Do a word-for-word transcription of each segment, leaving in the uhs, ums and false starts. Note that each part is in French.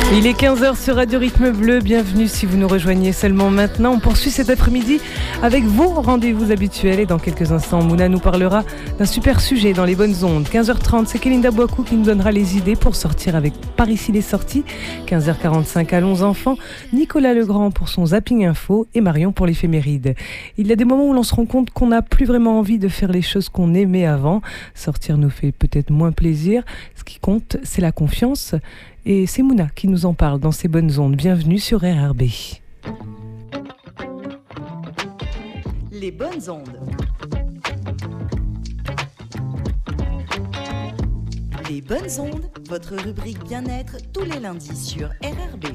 Il est quinze heures sur Radio Rythme Bleu, bienvenue si vous nous rejoignez seulement maintenant. On poursuit cet après-midi avec vos rendez-vous habituels et dans quelques instants, Mouna nous parlera d'un super sujet dans les bonnes ondes. quinze heures trente, c'est Kélinda Boakou qui nous donnera les idées pour sortir avec Par ici les sorties. quinze heures quarante-cinq, Allons enfants, Nicolas Legrand pour son Zapping Info et Marion pour l'éphéméride. Il y a des moments où l'on se rend compte qu'on n'a plus vraiment envie de faire les choses qu'on aimait avant. Sortir nous fait peut-être moins plaisir. Ce qui compte, c'est la confiance. Et c'est Mouna qui nous en parle dans ses bonnes ondes. Bienvenue sur R R B. Les bonnes ondes. Les bonnes ondes, votre rubrique bien-être tous les lundis sur R R B.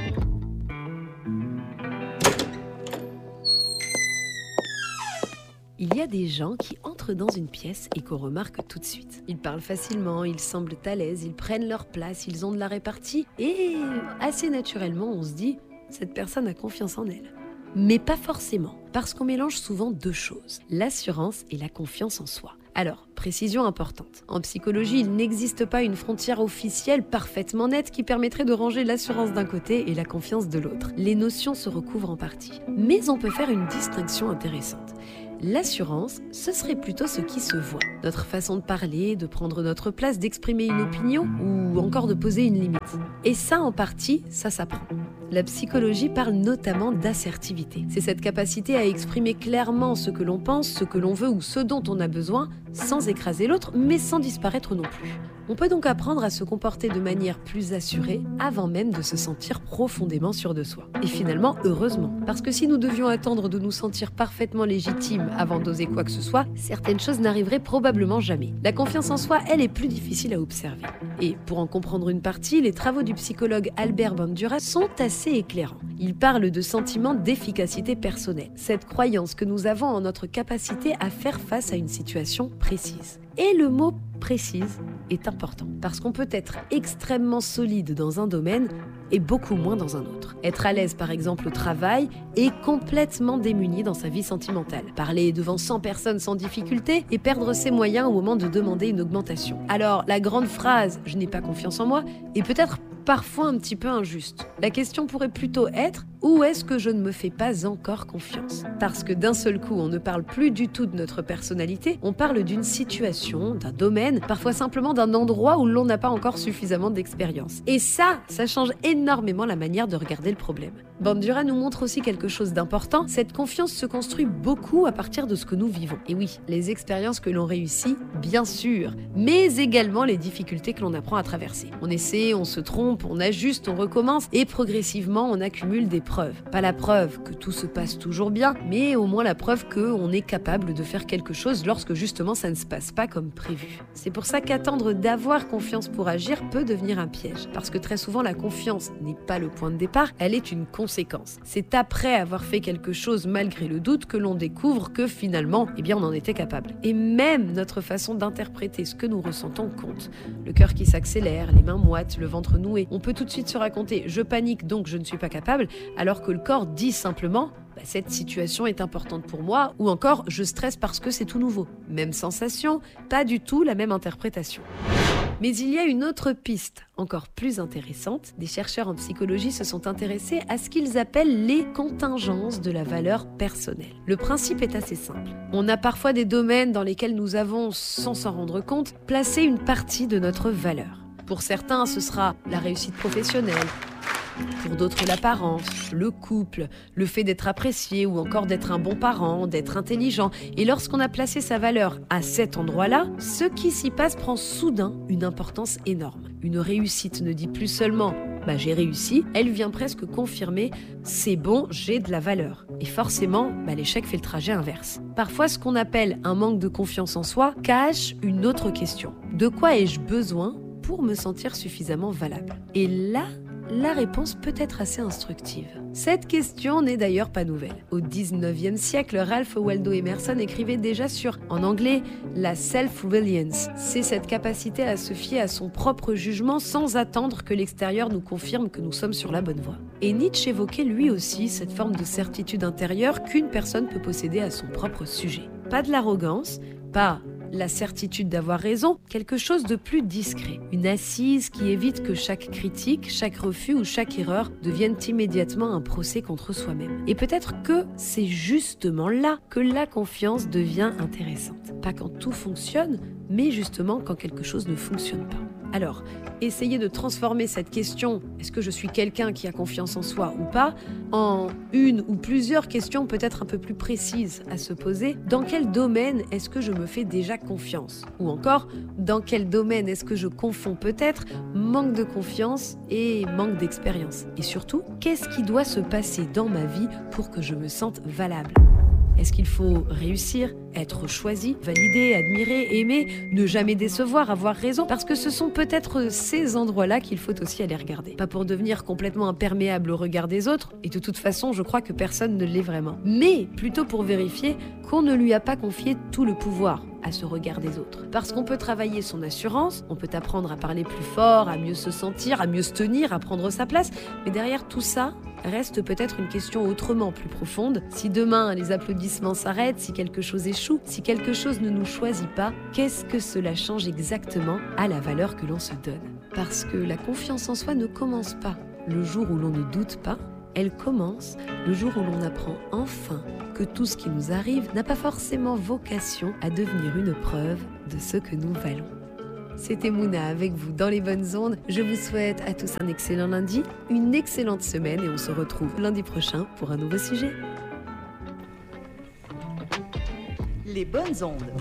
Il y a des gens qui entrent dans une pièce et qu'on remarque tout de suite. Ils parlent facilement, ils semblent à l'aise, ils prennent leur place, ils ont de la répartie et assez naturellement on se dit « cette personne a confiance en elle ». Mais pas forcément, parce qu'on mélange souvent deux choses, l'assurance et la confiance en soi. Alors, précision importante. En psychologie, il n'existe pas une frontière officielle parfaitement nette qui permettrait de ranger l'assurance d'un côté et la confiance de l'autre. Les notions se recouvrent en partie. Mais on peut faire une distinction intéressante. L'assurance, ce serait plutôt ce qui se voit. Notre façon de parler, de prendre notre place, d'exprimer une opinion ou encore de poser une limite. Et ça, en partie, ça s'apprend. La psychologie parle notamment d'assertivité. C'est cette capacité à exprimer clairement ce que l'on pense, ce que l'on veut ou ce dont on a besoin, sans écraser l'autre, mais sans disparaître non plus. On peut donc apprendre à se comporter de manière plus assurée avant même de se sentir profondément sûr de soi. Et finalement, heureusement. Parce que si nous devions attendre de nous sentir parfaitement légitimes avant d'oser quoi que ce soit, certaines choses n'arriveraient probablement jamais. La confiance en soi, elle, est plus difficile à observer. Et pour en comprendre une partie, les travaux du psychologue Albert Bandura sont assez éclairants. Il parle de sentiment d'efficacité personnelle, cette croyance que nous avons en notre capacité à faire face à une situation précise. Et le mot précise est important, parce qu'on peut être extrêmement solide dans un domaine et beaucoup moins dans un autre. Être à l'aise par exemple au travail et complètement démuni dans sa vie sentimentale. Parler devant cent personnes sans difficulté et perdre ses moyens au moment de demander une augmentation. Alors la grande phrase « je n'ai pas confiance en moi » est peut-être parfois un petit peu injuste. La question pourrait plutôt être « où est-ce que je ne me fais pas encore confiance ?» Parce que d'un seul coup, on ne parle plus du tout de notre personnalité, on parle d'une situation, d'un domaine, parfois simplement d'un endroit où l'on n'a pas encore suffisamment d'expérience. Et ça, ça change énormément la manière de regarder le problème. Bandura nous montre aussi quelque chose d'important, cette confiance se construit beaucoup à partir de ce que nous vivons. Et oui, les expériences que l'on réussit, bien sûr, mais également les difficultés que l'on apprend à traverser. On essaie, on se trompe, on ajuste, on recommence et progressivement on accumule des preuves. Pas la preuve que tout se passe toujours bien, mais au moins la preuve qu'on est capable de faire quelque chose lorsque justement ça ne se passe pas comme prévu. C'est pour ça qu'attendre d'avoir confiance pour agir peut devenir un piège. Parce que très souvent la confiance n'est pas le point de départ, elle est une conséquence. C'est après avoir fait quelque chose malgré le doute que l'on découvre que finalement, eh bien on en était capable. Et même notre façon d'interpréter ce que nous ressentons compte. Le cœur qui s'accélère, les mains moites, le ventre noué. On peut tout de suite se raconter « je panique donc je ne suis pas capable » alors que le corps dit simplement bah, « cette situation est importante pour moi » ou encore « je stresse parce que c'est tout nouveau ». Même sensation, pas du tout la même interprétation. Mais il y a une autre piste, encore plus intéressante. Des chercheurs en psychologie se sont intéressés à ce qu'ils appellent les contingences de la valeur personnelle. Le principe est assez simple. On a parfois des domaines dans lesquels nous avons, sans s'en rendre compte, placé une partie de notre valeur. Pour certains, ce sera la réussite professionnelle. Pour d'autres, l'apparence, le couple, le fait d'être apprécié ou encore d'être un bon parent, d'être intelligent. Et lorsqu'on a placé sa valeur à cet endroit-là, ce qui s'y passe prend soudain une importance énorme. Une réussite ne dit plus seulement « bah j'ai réussi », elle vient presque confirmer « c'est bon, j'ai de la valeur ». Et forcément, bah, l'échec fait le trajet inverse. Parfois, ce qu'on appelle un manque de confiance en soi cache une autre question. De quoi ai-je besoin pour me sentir suffisamment valable ? Et là, la réponse peut être assez instructive. Cette question n'est d'ailleurs pas nouvelle. Au dix-neuvième siècle, Ralph Waldo Emerson écrivait déjà sur, en anglais, la self-reliance. C'est cette capacité à se fier à son propre jugement sans attendre que l'extérieur nous confirme que nous sommes sur la bonne voie. Et Nietzsche évoquait lui aussi cette forme de certitude intérieure qu'une personne peut posséder à son propre sujet. Pas de l'arrogance, pas la certitude d'avoir raison, quelque chose de plus discret. Une assise qui évite que chaque critique, chaque refus ou chaque erreur devienne immédiatement un procès contre soi-même. Et peut-être que c'est justement là que la confiance devient intéressante. Pas quand tout fonctionne, mais justement quand quelque chose ne fonctionne pas. Alors, essayez de transformer cette question « est-ce que je suis quelqu'un qui a confiance en soi ou pas ?» en une ou plusieurs questions peut-être un peu plus précises à se poser. Dans quel domaine est-ce que je me fais déjà confiance ? Ou encore, dans quel domaine est-ce que je confonds peut-être manque de confiance et manque d'expérience ? Et surtout, qu'est-ce qui doit se passer dans ma vie pour que je me sente valable ? Est-ce qu'il faut réussir, être choisi, validé, admiré, aimé, ne jamais décevoir, avoir raison ? Parce que ce sont peut-être ces endroits-là qu'il faut aussi aller regarder. Pas pour devenir complètement imperméable au regard des autres, et de toute façon, je crois que personne ne l'est vraiment. Mais plutôt pour vérifier qu'on ne lui a pas confié tout le pouvoir à ce regard des autres. Parce qu'on peut travailler son assurance, on peut apprendre à parler plus fort, à mieux se sentir, à mieux se tenir, à prendre sa place, mais derrière tout ça, reste peut-être une question autrement plus profonde. Si demain les applaudissements s'arrêtent, si quelque chose échoue, si quelque chose ne nous choisit pas, qu'est-ce que cela change exactement à la valeur que l'on se donne ? Parce que la confiance en soi ne commence pas le jour où l'on ne doute pas, elle commence le jour où l'on apprend enfin que tout ce qui nous arrive n'a pas forcément vocation à devenir une preuve de ce que nous valons. C'était Mouna avec vous dans les bonnes ondes. Je vous souhaite à tous un excellent lundi, une excellente semaine et on se retrouve lundi prochain pour un nouveau sujet. Les bonnes ondes.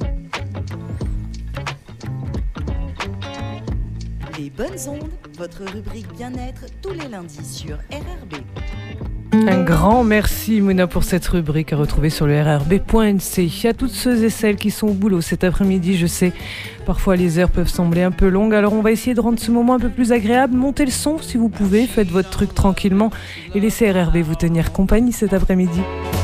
Les bonnes ondes, votre rubrique bien-être tous les lundis sur R R B. Un grand merci Mouna pour cette rubrique à retrouver sur le r r b point n c. À toutes ceux et celles qui sont au boulot cet après-midi, je sais, parfois les heures peuvent sembler un peu longues, alors on va essayer de rendre ce moment un peu plus agréable. Montez le son si vous pouvez, faites votre truc tranquillement et laissez R R B vous tenir compagnie cet après-midi.